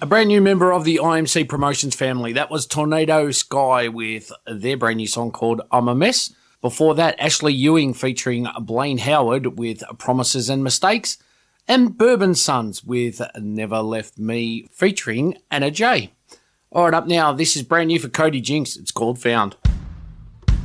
A brand new member of the IMC Promotions family. That was Tornado Sky with their brand new song called I'm a Mess. Before that, Ashley Ewing featuring Blaine Howard with Promises and Mistakes. And Bourbon Sons with Never Left Me featuring Anna J. All right, up now, this is brand new for Cody Jinks. It's called Found.